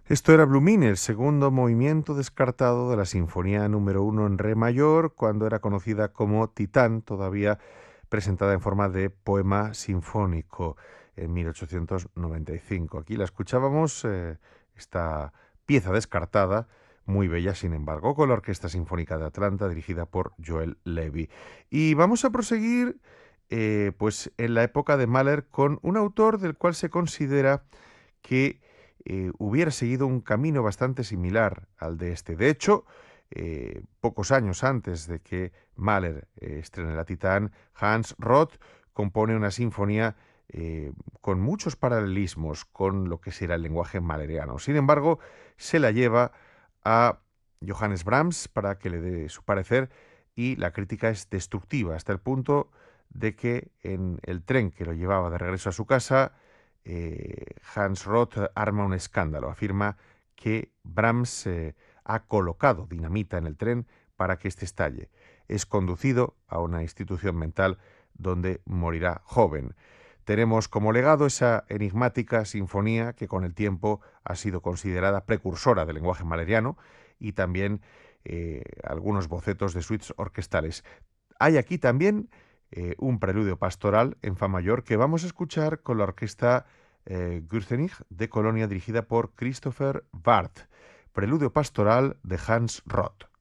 Esto era Blumine, el segundo movimiento descartado de la Sinfonía número 1 en re mayor, cuando era conocida como Titán, todavía presentada en forma de poema sinfónico en 1895. Aquí la escuchábamos, esta pieza descartada, muy bella, sin embargo, con la Orquesta Sinfónica de Atlanta, dirigida por Joel Levy. Y vamos a proseguir, pues, en la época de Mahler con un autor del cual se considera que hubiera seguido un camino bastante similar al de este. De hecho, pocos años antes de que Mahler estrene la Titán, Hans Roth compone una sinfonía con muchos paralelismos con lo que será el lenguaje mahleriano. Sin embargo, se la lleva a Johannes Brahms para que le dé su parecer y la crítica es destructiva hasta el punto de que en el tren que lo llevaba de regreso a su casa, Hans Roth arma un escándalo. Afirma que Brahms ha colocado dinamita en el tren para que éste estalle. Es conducido a una institución mental donde morirá joven. Tenemos como legado esa enigmática sinfonía que con el tiempo ha sido considerada precursora del lenguaje mahleriano y también algunos bocetos de suites orquestales. Hay aquí también un preludio pastoral en fa mayor que vamos a escuchar con la orquesta Gürzenich de Colonia dirigida por Christopher Barth. Preludio pastoral de Hans Roth.